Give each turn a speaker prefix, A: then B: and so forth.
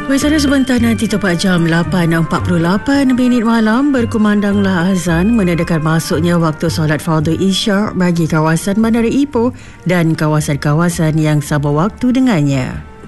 A: Bersara sebentar nanti tepat jam 8.48 malam berkumandanglah azan menandakan masuknya waktu solat fardu Isyak bagi kawasan Bandara Ipoh dan kawasan-kawasan yang sama waktu dengannya.